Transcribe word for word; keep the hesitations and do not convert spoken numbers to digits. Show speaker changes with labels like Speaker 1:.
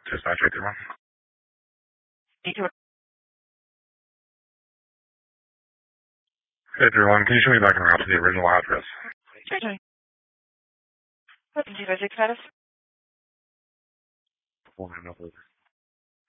Speaker 1: Dispatch eight three one.
Speaker 2: eight two one.
Speaker 1: eight three one, can you show me back en route to the original address?
Speaker 2: Sure, Tony. What did you guys status?
Speaker 1: Four nine oh four.